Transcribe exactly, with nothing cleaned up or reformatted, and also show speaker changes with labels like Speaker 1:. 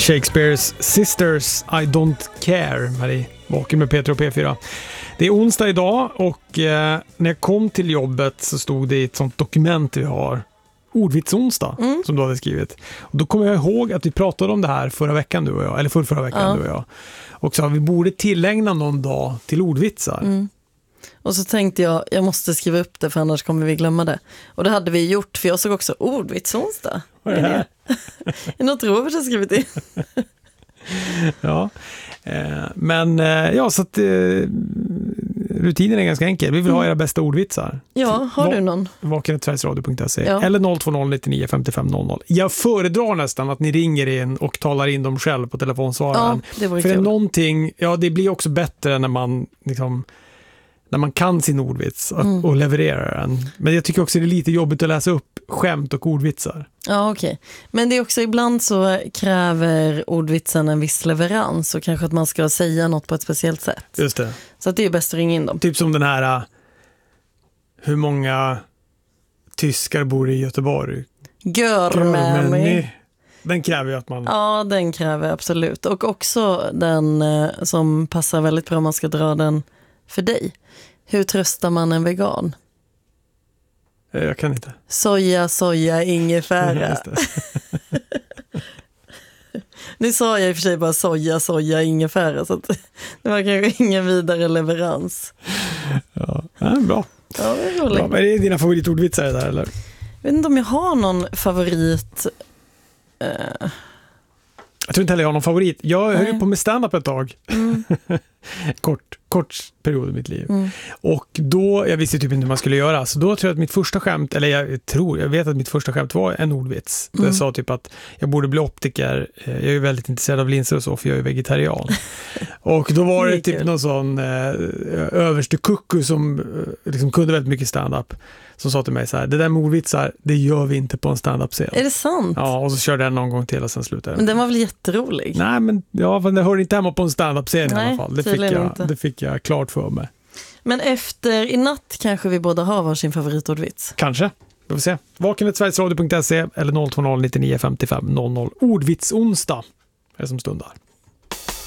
Speaker 1: Shakespeares Sisters I Don't Care, Marie Vaken med Peter och P fyra. Det är onsdag idag och eh, när jag kom till jobbet så stod det i ett sånt dokument vi har, ordvitsonsdag, mm. som du hade skrivit. Och då kommer jag ihåg att vi pratade om det här förra veckan, du och jag, eller förra, förra veckan ja. du och jag. Och så vi borde tillägna någon dag till ordvitsar.
Speaker 2: Mm. Och så tänkte jag, jag måste skriva upp det för annars kommer vi glömma det. Och det hade vi gjort, för jag såg också ordvitsonsdag.
Speaker 1: Vad är det här?
Speaker 2: Det är något Robert har skrivit in.
Speaker 1: Ja, eh, men eh, ja, så att eh, rutinen är ganska enkel. Vi vill mm. ha era bästa ordvitsar.
Speaker 2: Ja, har Va- du någon?
Speaker 1: vaken snabel-a sveriges radio punkt se
Speaker 2: ja.
Speaker 1: eller noll två noll nittionio femtiofem noll noll. Jag föredrar nästan att ni ringer in och talar in dem själv på telefonsvararen.
Speaker 2: Ja, det var
Speaker 1: För
Speaker 2: kul.
Speaker 1: det är någonting, ja, det blir också bättre när man liksom när man kan sin ordvits och, mm. och levererar den. Men jag tycker också det är lite jobbigt att läsa upp skämt och ordvitsar.
Speaker 2: Ja, okej. Okay. Men det är också ibland så kräver ordvitsen en viss leverans och kanske att man ska säga något på ett speciellt sätt.
Speaker 1: Just det.
Speaker 2: Så att det är bäst att ringa in dem.
Speaker 1: Typ som den här, hur många tyskar bor i Göteborg?
Speaker 2: Görmänni.
Speaker 1: Den kräver ju att man...
Speaker 2: Ja, den kräver absolut. Och också den eh, som passar väldigt bra om man ska dra den för dig. Hur tröstar man en vegan?
Speaker 1: Jag kan inte.
Speaker 2: Soja, soja, ingefära. Nu sa jag i och för sig bara soja, soja, ingefära. Så att det var kanske ingen vidare leverans.
Speaker 1: Ja, ja bra.
Speaker 2: Ja, det är roligt.
Speaker 1: Bra. Men är det dina favoritordvitsar där, eller?
Speaker 2: Jag vet inte om jag har någon favorit... Uh...
Speaker 1: Jag tror inte heller jag har någon favorit. Jag höll ju på med stand-up ett tag. Mm. kort, kort period i mitt liv. Mm. Och då, jag visste typ inte hur man skulle göra. Så då tror jag att mitt första skämt, eller jag tror, jag vet att mitt första skämt var en ordvits. Mm. Jag sa typ att jag borde bli optiker. Jag är ju väldigt intresserad av linser och så, för jag är vegetarian. Och då var det, det typ kul. Någon sån eh, överste kucku som eh, liksom kunde väldigt mycket stand-up. Som sa till mig så här, det där med ordvitsar, det gör vi inte på en stand-up-scen.
Speaker 2: Är det sant?
Speaker 1: Ja, och så körde jag någon gång till och sen slutade.
Speaker 2: Men den var väl jätterolig?
Speaker 1: Nej, men ja, men det hör inte hemma på en stand-up-scen i alla fall. Det fick, jag, det fick jag klart för mig.
Speaker 2: Men efter i natt kanske vi båda har varsin favoritordvits.
Speaker 1: Kanske, vi får se. vaken snabel-a sveriges radio punkt se eller noll två noll nittionio femtiofem noll noll. Ordvitsonsdag är det som stundar.